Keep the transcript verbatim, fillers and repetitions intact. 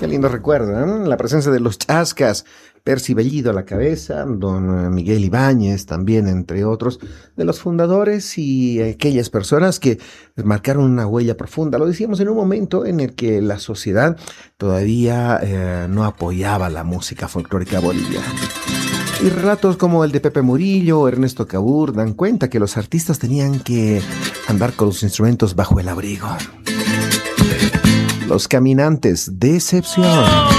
Qué lindo recuerdo, ¿eh? La presencia de los Chascas, Percy Bellido a la cabeza, don Miguel Ibáñez también, entre otros, de los fundadores y aquellas personas que marcaron una huella profunda. Lo decíamos en un momento en el que la sociedad todavía eh, no apoyaba la música folclórica boliviana. Y relatos como el de Pepe Murillo o Ernesto Cabur dan cuenta que los artistas tenían que andar con los instrumentos bajo el abrigo. Los Caminantes, Decepción.